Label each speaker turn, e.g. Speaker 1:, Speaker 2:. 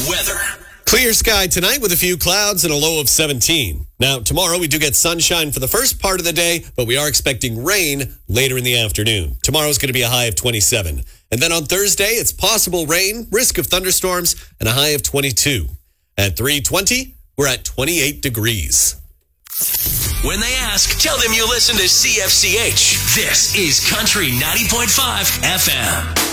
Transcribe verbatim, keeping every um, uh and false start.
Speaker 1: weather.
Speaker 2: Clear sky tonight with a few clouds and a low of seventeen. Now, tomorrow we do get sunshine for the first part of the day, but we are expecting rain later in the afternoon. Tomorrow's going to be a high of twenty-seven. And then on Thursday, it's possible rain, risk of thunderstorms, and a high of twenty-two. At three twenty, we're at twenty-eight degrees.
Speaker 1: When they ask, tell them you listen to C F C H. This is Country ninety point five F M.